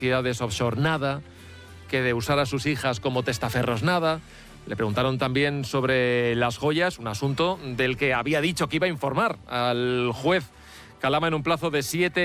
sociedades offshore nada, que de usar a sus hijas como testaferros nada. Le preguntaron también sobre las joyas, un asunto del que había dicho que iba a informar al juez Calama en un plazo de 7